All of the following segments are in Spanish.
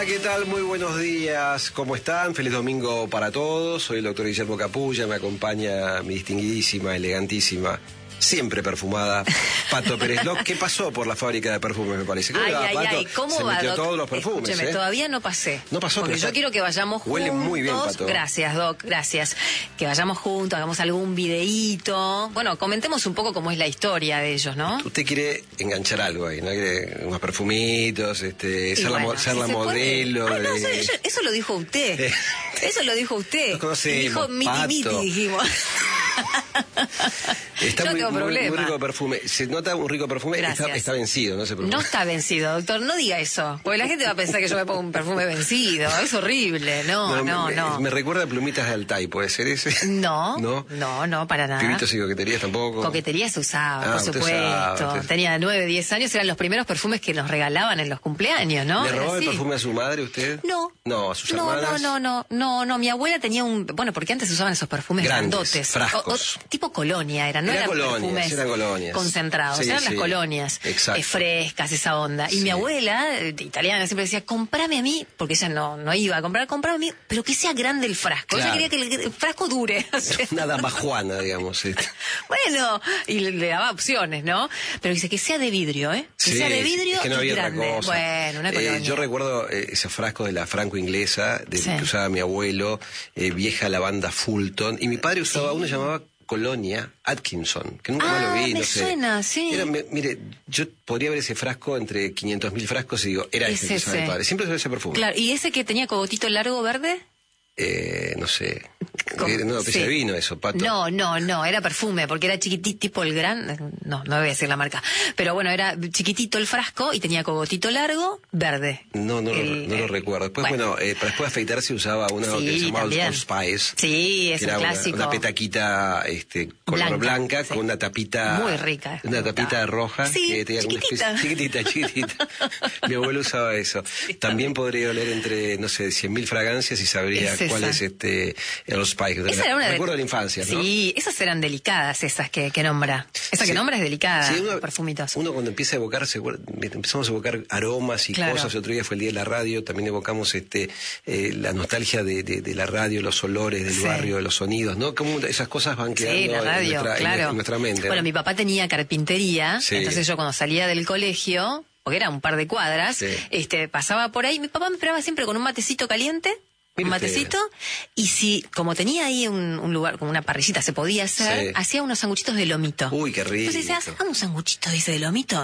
Hola, ¿qué tal? Muy buenos días. ¿Cómo están? Feliz domingo para todos. Soy el doctor Guillermo Capulla. Me acompaña mi distinguidísima, elegantísima, siempre perfumada, Pato Pérez Locke, que pasó por la fábrica de perfumes, me parece. Ay, ¿cómo se va, metió Doc? todos los perfumes. Escúcheme, todavía no pasé. No pasó, porque pero yo quiero que vayamos juntos. Huele muy bien, Pato. Gracias, Doc, gracias. Que vayamos juntos, hagamos algún videíto. Bueno, comentemos un poco cómo es la historia de ellos, ¿no? Usted quiere enganchar algo ahí, ¿no? Quiere unos perfumitos, ser la modelo. Ay, no, eso lo dijo usted. Eso lo dijo usted. Nos conocemos, dijo miti, dijimos. Está muy rico perfume. Se nota un rico perfume. Está vencido, no ese perfume. No está vencido, doctor. No diga eso. Porque la gente va a pensar que yo me pongo un perfume vencido. Es horrible. No. Me recuerda a Plumitas de Altai, ¿puede ser ese? No, para nada. Pibitos y coqueterías tampoco. Coquetería se usaba, por supuesto. Tenía 9, 10 años, eran los primeros perfumes que nos regalaban en los cumpleaños, ¿no? ¿Le robaba el perfume a su madre usted? No. No, a sus hermanas. No, mi abuela tenía bueno, porque antes usaban esos perfumes grandotes. Frascos. Tipo colonia eran, no eran perfumes concentrados, eran las colonias frescas, esa onda. Y mi abuela, italiana, siempre decía, comprame a mí, porque ella no iba a comprar, comprame a mí, pero que sea grande el frasco. Claro. Ella quería que el frasco dure. Una dama juana, digamos. Bueno, y le daba opciones, ¿no? Pero dice que sea de vidrio, ¿eh? Que sea de vidrio, es que no había grande. Otra cosa. Bueno, una colonia. Yo recuerdo esos frascos de la franco-inglesa, que usaba mi abuelo, vieja lavanda Fulton, y mi padre usaba uno que llamaba Colonia Atkinson, que nunca más lo vi, no sé. Suena, sí. Mire, yo podría ver ese frasco entre 500.000 frascos y digo, era ese que usaba mi padre. Siempre usaba ese perfume. Claro, ¿y ese que tenía cogotito largo verde? No sé. No, de vino eso, Pato. No, era perfume, porque era chiquitito, tipo el gran... No voy a decir la marca. Pero bueno, era chiquitito el frasco y tenía cogotito largo, verde. No lo recuerdo. Después, después de afeitarse usaba una que se llamaba Old Spice. Sí, es un clásico. Una petaquita color blanca con una tapita... Muy rica. Una tapita roja. Sí, que tenía chiquitita. Mi abuelo usaba eso. Sí, también podría oler entre, no sé, 100.000 fragancias y sabría cuál es el Spice. Recuerdo de la infancia, ¿no? Sí, esas eran delicadas, esas que nombra. Esa que nombra es delicada, perfumitos. Uno cuando empieza a evocar, empezamos a evocar aromas y cosas. El otro día fue el día de la radio, también evocamos la nostalgia de la radio, los olores del barrio, los sonidos, ¿no? Como esas cosas van quedando la radio, en nuestra mente. Bueno, ¿no? Mi papá tenía carpintería, entonces yo cuando salía del colegio, porque era un par de cuadras, pasaba por ahí, mi papá me esperaba siempre con un matecito caliente. Un matecito, y si, como tenía ahí un lugar, como una parrillita, se podía hacer, hacía unos sanguchitos de lomito. Uy, qué rico. Entonces decía, hagamos un sanguchito, dice, de lomito.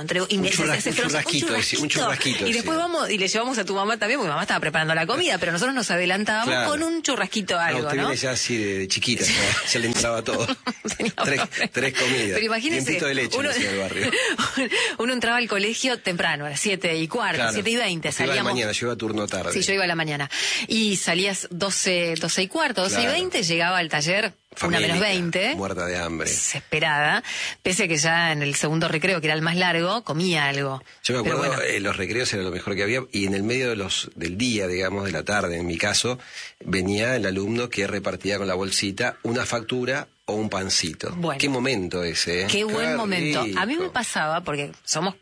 Un churrasquito. Y después vamos, y le llevamos a tu mamá también, porque mi mamá estaba preparando la comida, pero nosotros nos adelantábamos con un churrasquito algo, usted viene ya así de chiquita, ya le entraba todo. tres comidas. Pero imagínese, de leche en el barrio. Uno entraba al colegio temprano, a las 7:15, 7:20. Salíamos. Iba a la mañana, yo iba a turno tarde. Sí, yo iba a la mañana. Y salías 12:15, 12:20, llegaba al taller Familia, 1:20. Muerta de hambre. Desesperada. Pese a que ya en el segundo recreo, que era el más largo, comía algo. Yo me acuerdo, los recreos era lo mejor que había, y en el medio del día, digamos, de la tarde, en mi caso, venía el alumno que repartía con la bolsita una factura o un pancito. Bueno, qué momento ese, ¿eh? Qué buen momento. A mí me pasaba, porque somos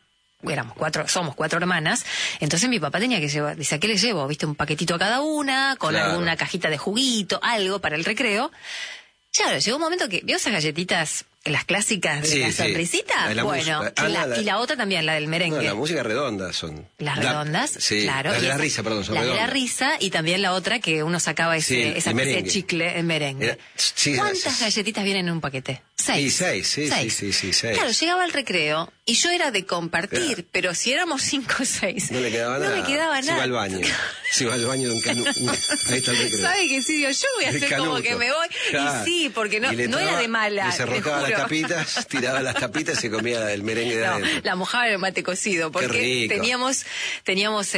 4 hermanas, entonces mi papá tenía que llevar, dice, ¿a qué le llevo? ¿Viste? Un paquetito a cada una, con alguna cajita de juguito, algo para el recreo. Claro, llegó un momento que, ¿vio esas galletitas, las clásicas de la sonrisita? Y la otra también, la del merengue. No, la música redonda son. Las redondas, claro. Las de la risa, perdón, son las redondas. de la risa, y también la otra que uno sacaba esa especie de chicle, el merengue. ¿Cuántas galletitas vienen en un paquete? 6. Sí. Claro, llegaba al recreo y yo era de compartir, pero si éramos 5 o 6, no le quedaba nada. Si iba al baño. Si iba al baño de un canuto. Ahí está el recreo. ¿Sabe qué sí? Yo voy a hacer como que me voy. Claro. Y sí, porque no era de mala. Se arrojaba las tapitas, tiraba las tapitas y se comía el merengue de adentro. La mojaba en el mate cocido, porque teníamos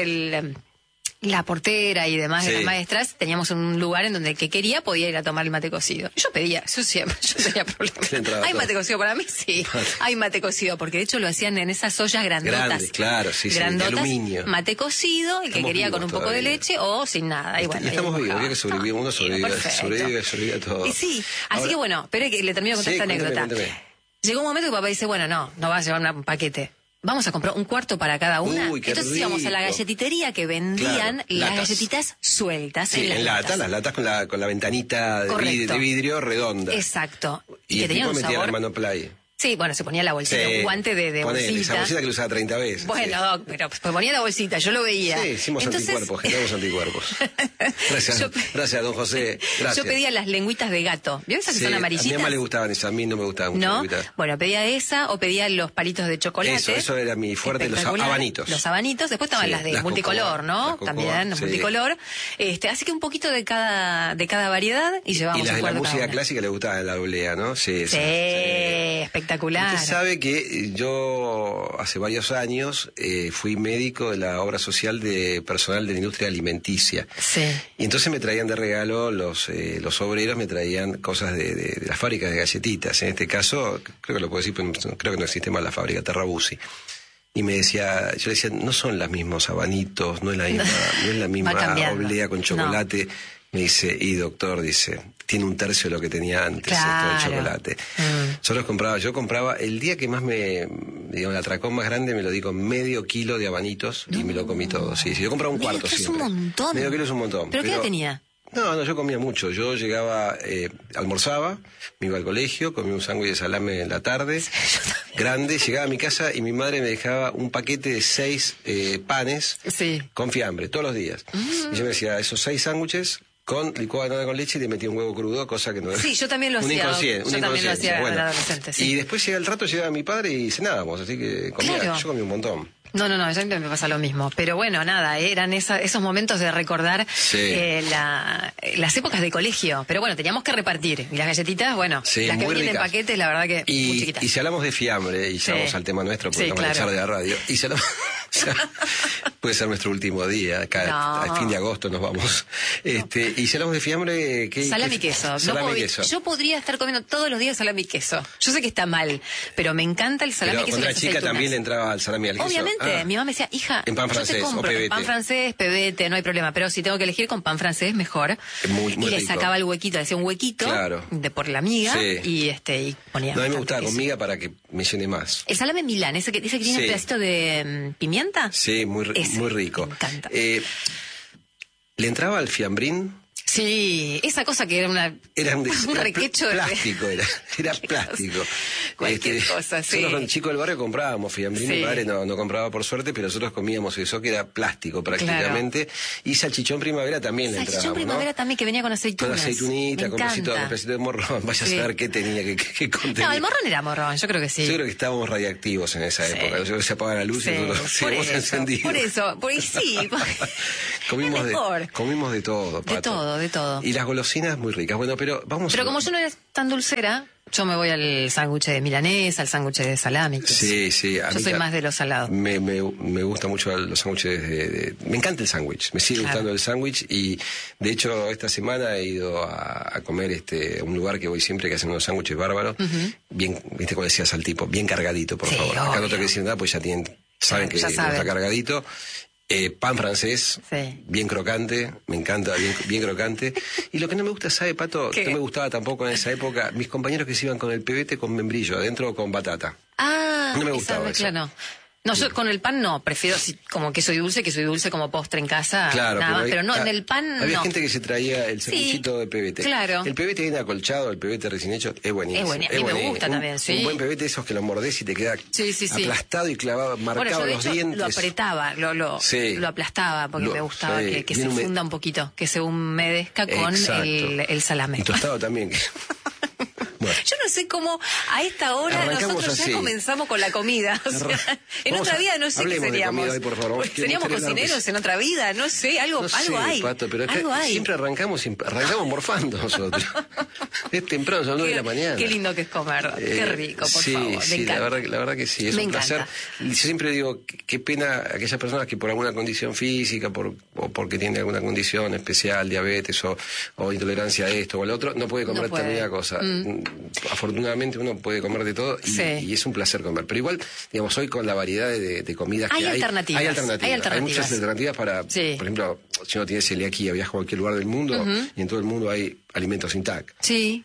la portera y demás de las maestras, teníamos un lugar en donde el que quería podía ir a tomar el mate cocido. Yo pedía, eso siempre, yo tenía problemas. ¿Hay mate cocido para mí? Sí, hay mate cocido, porque de hecho lo hacían en esas ollas grandotas. Grandes, claro, grandotas, de aluminio. Mate cocido, el que quería con un poco de leche o sin nada. Y estamos vivos, había que sobrevivir, uno sobrevive a todo. Y sí, así que bueno, pero le termino de contar esta anécdota. Cuéntame. Llegó un momento que papá dice, bueno, no va a llevar un paquete. vamos a comprar un cuarto para cada una. Uy, qué Entonces rico. íbamos a la galletitería que vendían las galletitas sueltas. Sí, en latas, las latas con la ventanita de vidrio redonda. Exacto. Y que tenían un metía sabor. la mano play. Sí, bueno, se ponía la bolsita, Sí, un guante de bolsita. Esa bolsita que lo usaba 30 veces. Bueno, sí. Doc, pero pues ponía la bolsita, yo lo veía. Sí, hicimos anticuerpos, generamos anticuerpos. Gracias, don José. Gracias. Yo pedía las lengüitas de gato. ¿Vio esas que son amarillitas? A mi mamá le gustaban esas, a mí no me gustaban mucho. ¿No? Bueno, pedía esa o pedía los palitos de chocolate. Eso era mi fuerte, los abanitos. Los abanitos, después estaban las de multicolor, ¿no? También, multicolor. Así que un poquito de cada variedad y llevamos un cuarto. Y las de la música clásica le gustaba la oblea, ¿no? Sí, espectacular. Usted sabe que yo hace varios años fui médico de la obra social de personal de la industria alimenticia. Sí. Y entonces me traían de regalo los obreros, me traían cosas de las fábricas de galletitas. En este caso, creo que lo puedo decir, pero creo que no existe más la fábrica Terrabusi. Y yo le decía, no son los mismos abanitos, no es la misma oblea con chocolate. No. Me dice, doctor, tiene un tercio de lo que tenía antes, esto del chocolate. Yo compraba, el día que más el atracón más grande me lo di con medio kilo de abanitos y me lo comí todo. Sí, yo compraba un cuarto siempre. Es un montón. Medio kilo es un montón. ¿Pero qué edad tenía? No, yo comía mucho. Yo llegaba, almorzaba, me iba al colegio, comía un sándwich de salame en la tarde, grande, llegaba a mi casa y mi madre me dejaba un paquete de 6 panes con fiambre, todos los días. Y yo me decía, esos 6 sándwiches con licuado de banana con leche y le metía un huevo crudo, cosa que no era. Sí, yo también lo hacía. Yo también lo hacía al adolescente, sí. Y después llega el rato, llegaba mi padre y cenábamos, así que yo comía un montón. No, siempre me pasa lo mismo. Pero bueno, nada, eran esos momentos de recordar las épocas de colegio. Pero bueno, teníamos que repartir. Y las galletitas, bueno, las que vienen en paquetes, la verdad que muy chiquitas. Y si hablamos de fiambre, y ya vamos al tema nuestro, porque vamos a echar de la radio, y si hablamos... puede ser nuestro último día, a fin de agosto nos vamos. Y si hablamos de fiambre... Salami y queso. Queso. Yo podría estar comiendo todos los días salami y queso. Yo sé que está mal, pero me encanta el salami y queso. Pero cuando era chica también le entraba al salami al queso. Obviamente, mi mamá me decía, hija, en pan francés, yo te compro en pan francés, pebete, no hay problema, pero si tengo que elegir con pan francés, mejor. Muy y le sacaba el huequito, le hacía un huequito por la miga y ponía. No, a mí me gustaba con miga para que me llene más. El salame Milán, ese que tiene un pedacito de pimienta. Sí, muy rico. Me encanta. ¿Le entraba al fiambrín? Sí, esa cosa que era un requecho de plástico, era plástico. Cualquier cosa, sí. Nosotros con el chico del barrio comprábamos fiambrín, mi padre no compraba por suerte, pero nosotros comíamos eso que era plástico prácticamente. Y salchichón primavera también le entraba. Salchichón primavera también que venía con aceitunas. Con aceitunita, con pedacito de morrón, vaya a saber qué tenía, qué contenía. No, el morrón era morrón, yo creo que sí. Yo creo que estábamos radiactivos en esa época, yo creo que se apagaba la luz y nosotros seguíamos encendidos. Por eso, sí. Comimos de todo, Pato. De todo. Y las golosinas muy ricas. Bueno, pero vamos. Pero como yo no era tan dulcera, yo me voy al sándwich de milanesa, al sándwich de salami. Sí. Yo soy más de los salados. Me gusta mucho los sándwiches me encanta el sándwich. Me sigue gustando el sándwich y de hecho esta semana he ido a comer a un lugar que voy siempre que hacen unos sándwiches bárbaros. Bien, viste como decías al tipo, bien cargadito, por favor. Acá no tengo que decir nada, pues saben que está cargadito. Pan francés, bien crocante, me encanta, bien crocante. Y lo que no me gusta, ¿sabe, Pato? No me gustaba tampoco en esa época, mis compañeros que se iban con el pebete con membrillo adentro o con batata. No me gustaba eso. No, yo con el pan no, prefiero como queso dulce como postre en casa, pero no, en el pan había gente que se traía el sanguchito de pebete. Claro. El pebete viene acolchado, el pebete recién hecho, es buenísimo. A mí me gusta también, Un buen pebete, esos que lo mordés y te queda aplastado y clavado, marcado los dientes. Lo apretaba, lo aplastaba porque me gustaba que se funda un poquito, que se humedezca con el salame. Y tostado también. Bueno. Yo no sé cómo a esta hora nosotros ya comenzamos con la comida. O sea, en otra vida no sé qué seríamos. Hoy, por favor. Seríamos cocineros en otra vida, no sé, algo hay. Pato, pero algo hay. Siempre arrancamos morfando nosotros. Es temprano, son 9 de la mañana. Qué lindo que es comer, qué rico, por favor. Sí, la verdad que sí, es un placer. Yo siempre digo, qué pena aquellas personas que por alguna condición física, o porque tienen alguna condición especial, diabetes o intolerancia a esto o al otro, no puede comer determinada cosa. Afortunadamente uno puede comer de todo y es un placer comer. Pero igual, digamos, hoy con la variedad de comidas que hay alternativas. Hay muchas alternativas para, por ejemplo, si uno tiene celiaquía, viaja a cualquier lugar del mundo y en todo el mundo hay alimentos sin TAC. Sí.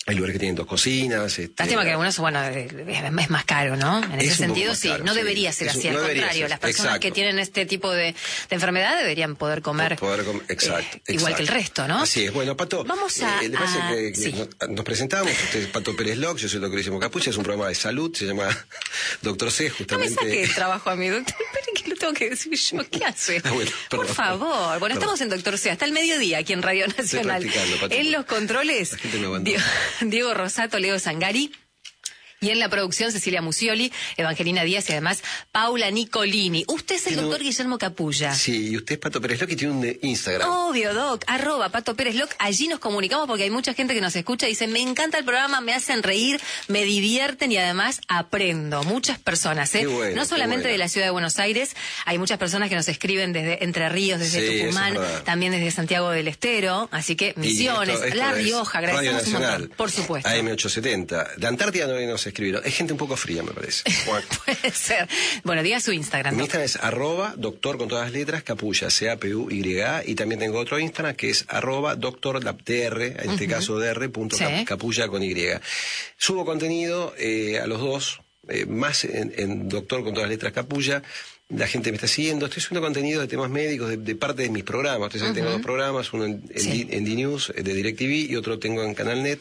Hay lugares que tienen 2 cocinas. Lástima que algunos, bueno, es más caro, ¿no? En ese sentido, sí. No debería ser así. Al contrario, las personas que tienen este tipo de enfermedad deberían poder comer igual que el resto, ¿no? Así es. Bueno, Pato, vamos a... ¿le parece que nos presentamos? Usted es Pato Pérez Locke, yo soy el doctor Guillermo Capulla, es un programa de salud, se llama Doctor C, justamente. No me saque el trabajo a mi doctor, pero que lo tengo que decir yo. ¿Qué hace? Bueno, por favor. Bueno, estamos en Doctor C hasta el mediodía aquí en Radio Nacional. En los controles, Diego Rosato, Leo Zangari. Y en la producción, Cecilia Musioli, Evangelina Díaz y además Paula Nicolini. Usted es el doctor Guillermo Capulla. Sí, y usted es Pato Pérez Locke y tiene un Instagram. Obvio, Doc, @Pato Pérez Locke. Allí nos comunicamos porque hay mucha gente que nos escucha y dice, me encanta el programa, me hacen reír, me divierten y además aprendo. Muchas personas, ¿eh? Bueno, no solamente de la ciudad de Buenos Aires, hay muchas personas que nos escriben desde Entre Ríos, desde Tucumán, también desde Santiago del Estero, así que Misiones, La Rioja, agradecemos un montón, por supuesto. AM870. De Antártida no nos escribieron. Es gente un poco fría, me parece. Puede ser. Bueno, diga su Instagram. Mi Instagram es @doctor con todas las letras, Capulla, CAPUYA, y también tengo otro Instagram que es @doctor.dr, en este caso dr.capulla con Y. Subo contenido a los dos, más en Doctor con todas las letras Capulla. La gente me está siguiendo. Estoy subiendo contenido de temas médicos de parte de mis programas. Entonces tengo 2 programas, uno en D-News de DirecTV y otro tengo en Canalnet.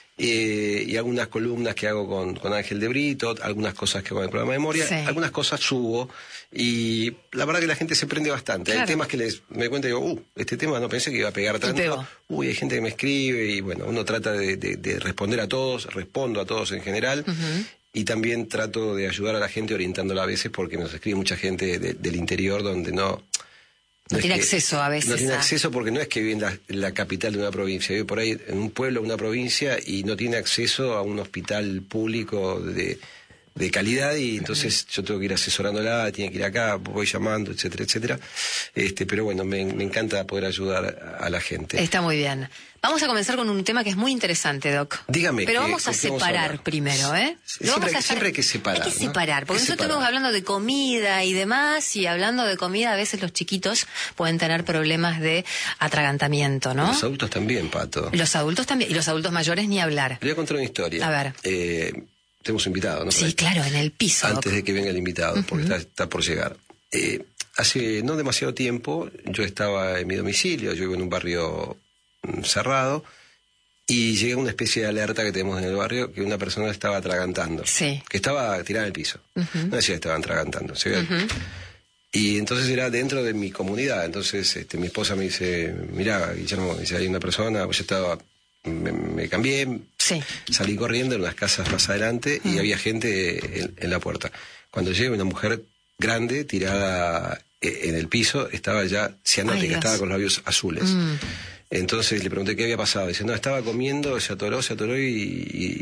Y algunas columnas que hago con Ángel de Brito, algunas cosas que hago en el programa de Memoria, algunas cosas subo y la verdad que la gente se prende bastante. Claro. Hay temas que me cuenta y digo, este tema no pensé que iba a pegar tanto. Hay gente que me escribe y bueno, uno trata de responder a todos, respondo a todos en general. Y también trato de ayudar a la gente orientándola a veces porque nos escribe mucha gente del interior donde no tiene acceso a veces. No tiene acceso porque no es que vive en la capital de una provincia, vive por ahí en un pueblo, una provincia y no tiene acceso a un hospital público de calidad y entonces yo tengo que ir asesorándola, tiene que ir acá, voy llamando, etcétera, etcétera. Pero bueno, me encanta poder ayudar a la gente. Está muy bien. Vamos a comenzar con un tema que es muy interesante, Doc. Dígame. Pero vamos a separar primero, ¿eh? Siempre hay que separar. Hay que separar, porque nosotros estamos hablando de comida y demás, y hablando de comida a veces los chiquitos pueden tener problemas de atragantamiento, ¿no? Los adultos también, Pato. Los adultos también, y los adultos mayores ni hablar. Le voy a contar una historia. A ver. Tenemos invitado, ¿no? Sí, claro, en el piso. Antes de que venga el invitado, porque está por llegar. Hace no demasiado tiempo yo estaba en mi domicilio, yo vivo en un barrio cerrado, y llega una especie de alerta que tenemos en el barrio que una persona estaba atragantando. Sí. Que estaba tirada en el piso. No decía que estaban atragantando. Y entonces era dentro de mi comunidad. Entonces mi esposa me dice, mirá, Guillermo, dice, hay una persona, yo estaba... Me cambié, salí corriendo en unas casas más adelante y había gente en la puerta. Cuando llega una mujer grande tirada en el piso, estaba ya cianótica, estaba con los labios azules. Entonces le pregunté qué había pasado. Dice, no, estaba comiendo, se atoró y